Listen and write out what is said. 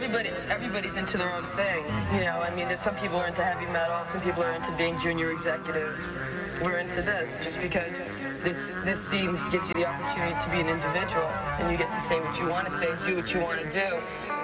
everybody's into their own thing. You know, I mean, there's some people are into heavy metal, some people are into being junior executives. We're into this just because this scene gives you the opportunity to be an individual, and you get to say what you want to say, do what you want to do.